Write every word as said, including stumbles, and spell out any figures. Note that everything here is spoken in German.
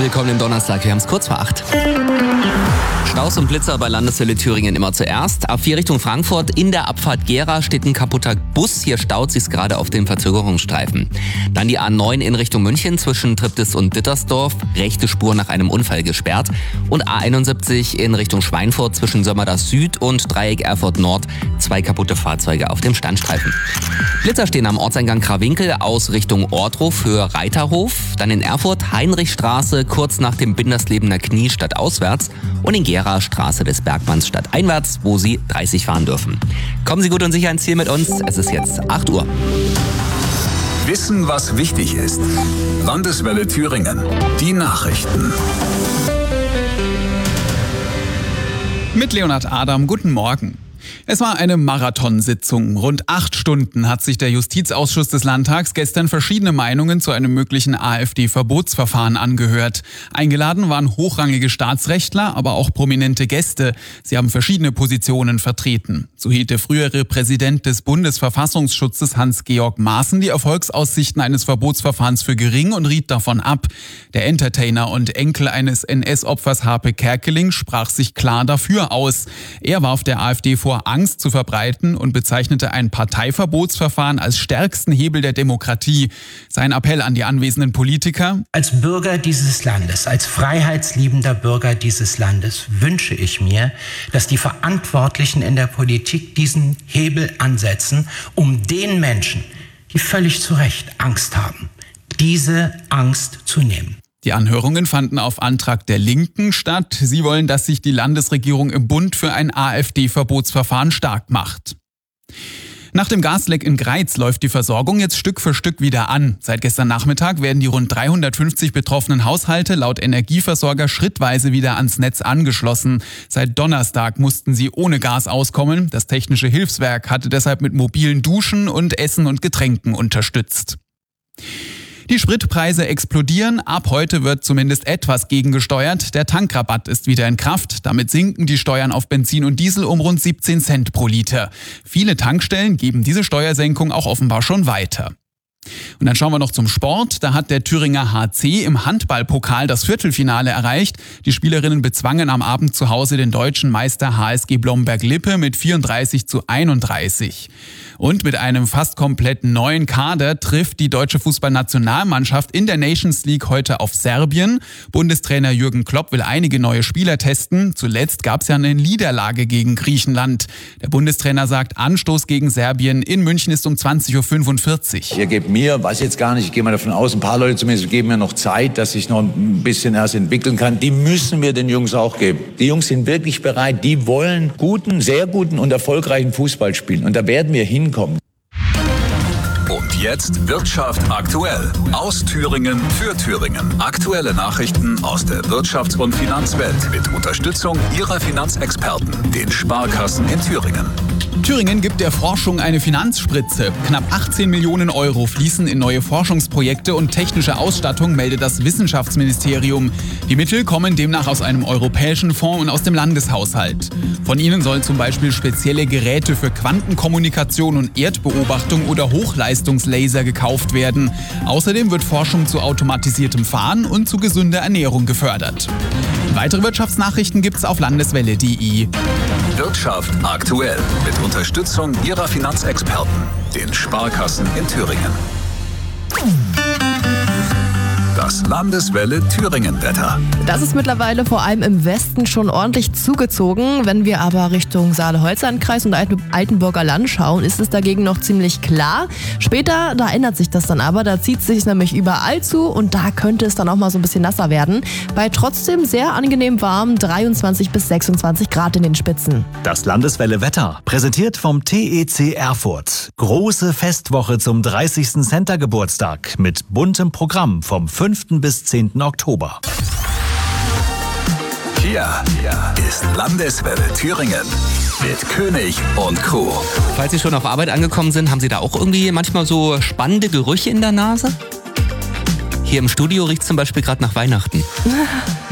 Willkommen im Donnerstag, wir haben es kurz vor acht. Staus und Blitzer bei Landeswelle Thüringen immer zuerst. A vier Richtung Frankfurt, in der Abfahrt Gera steht ein kaputter Bus. Hier staut sich's gerade auf den Verzögerungsstreifen. Dann die A neun in Richtung München zwischen Triptis und Dittersdorf. Rechte Spur nach einem Unfall gesperrt. Und A einundsiebzig in Richtung Schweinfurt zwischen Sömmerdas Süd und Dreieck Erfurt Nord. Zwei kaputte Fahrzeuge auf dem Standstreifen. Blitzer stehen am Ortseingang Krawinkel aus Richtung Ortruf für Reiterhof. Dann in Erfurt Heinrichstraße kurz nach dem Binderslebener Knie stadtauswärts. Und in Gera Straße des Bergmanns stadteinwärts, wo Sie dreißig fahren dürfen. Kommen Sie gut und sicher ins Ziel mit uns. Es ist jetzt acht Uhr. Wissen, was wichtig ist. Landeswelle Thüringen. Die Nachrichten. Mit Leonhard Adam, guten Morgen. Es war eine Marathonsitzung. Rund acht Stunden hat sich der Justizausschuss des Landtags gestern verschiedene Meinungen zu einem möglichen AfD-Verbotsverfahren angehört. Eingeladen waren hochrangige Staatsrechtler, aber auch prominente Gäste. Sie haben verschiedene Positionen vertreten. So hielt der frühere Präsident des Bundesverfassungsschutzes Hans-Georg Maaßen die Erfolgsaussichten eines Verbotsverfahrens für gering und riet davon ab. Der Entertainer und Enkel eines N S-Opfers Harpe Kerkeling sprach sich klar dafür aus. Er warf der AfD vor, Angst zu verbreiten und bezeichnete ein Parteiverbotsverfahren als stärksten Hebel der Demokratie. Sein Appell an die anwesenden Politiker: Als Bürger dieses Landes, als freiheitsliebender Bürger dieses Landes wünsche ich mir, dass die Verantwortlichen in der Politik diesen Hebel ansetzen, um den Menschen, die völlig zu Recht Angst haben, diese Angst zu nehmen. Die Anhörungen fanden auf Antrag der Linken statt. Sie wollen, dass sich die Landesregierung im Bund für ein AfD-Verbotsverfahren stark macht. Nach dem Gasleck in Greiz läuft die Versorgung jetzt Stück für Stück wieder an. Seit gestern Nachmittag werden die rund dreihundertfünfzig betroffenen Haushalte laut Energieversorger schrittweise wieder ans Netz angeschlossen. Seit Donnerstag mussten sie ohne Gas auskommen. Das Technische Hilfswerk hatte deshalb mit mobilen Duschen und Essen und Getränken unterstützt. Die Spritpreise explodieren. Ab heute wird zumindest etwas gegengesteuert. Der Tankrabatt ist wieder in Kraft. Damit sinken die Steuern auf Benzin und Diesel um rund siebzehn Cent pro Liter. Viele Tankstellen geben diese Steuersenkung auch offenbar schon weiter. Und dann schauen wir noch zum Sport. Da hat der Thüringer H C im Handballpokal das Viertelfinale erreicht. Die Spielerinnen bezwangen am Abend zu Hause den deutschen Meister H S G Blomberg-Lippe mit vierunddreißig zu einunddreißig. Und mit einem fast komplett neuen Kader trifft die deutsche Fußballnationalmannschaft in der Nations League heute auf Serbien. Bundestrainer Jürgen Klopp will einige neue Spieler testen. Zuletzt gab es ja eine Niederlage gegen Griechenland. Der Bundestrainer sagt, Anstoß gegen Serbien in München ist um zwanzig Uhr fünfundvierzig. Ihr gebt mir, weiß jetzt gar nicht, ich gehe mal davon aus, ein paar Leute zumindest geben mir noch Zeit, dass ich noch ein bisschen erst entwickeln kann. Die müssen wir den Jungs auch geben. Die Jungs sind wirklich bereit, die wollen guten, sehr guten und erfolgreichen Fußball spielen. Und da werden wir hinkommen. Und jetzt Wirtschaft aktuell. Aus Thüringen für Thüringen. Aktuelle Nachrichten aus der Wirtschafts- und Finanzwelt mit Unterstützung Ihrer Finanzexperten, den Sparkassen in Thüringen. Thüringen gibt der Forschung eine Finanzspritze. Knapp achtzehn Millionen Euro fließen in neue Forschungsprojekte und technische Ausstattung, meldet das Wissenschaftsministerium. Die Mittel kommen demnach aus einem europäischen Fonds und aus dem Landeshaushalt. Von ihnen sollen zum Beispiel spezielle Geräte für Quantenkommunikation und Erdbeobachtung oder Hochleistungslaser gekauft werden. Außerdem wird Forschung zu automatisiertem Fahren und zu gesunder Ernährung gefördert. Weitere Wirtschaftsnachrichten gibt's auf landeswelle punkt de. Wirtschaft aktuell mit Unterstützung Ihrer Finanzexperten, den Sparkassen in Thüringen. Das Landeswelle Thüringen-Wetter. Das ist mittlerweile vor allem im Westen schon ordentlich zugezogen. Wenn wir aber Richtung Saale-Holz-Landkreis und Altenburger Land schauen, ist es dagegen noch ziemlich klar. Später, da ändert sich das dann aber. Da zieht es sich nämlich überall zu und da könnte es dann auch mal so ein bisschen nasser werden. Bei trotzdem sehr angenehm warm, dreiundzwanzig bis sechsundzwanzig Grad in den Spitzen. Das Landeswelle Wetter, präsentiert vom T E C Erfurt. Große Festwoche zum dreißigsten Center-Geburtstag mit buntem Programm vom fünften bis zehnten Oktober. Hier, hier ist Landeswelle Thüringen mit König und Co. Falls Sie schon auf Arbeit angekommen sind, haben Sie da auch irgendwie manchmal so spannende Gerüche in der Nase? Hier im Studio riecht es zum Beispiel gerade nach Weihnachten.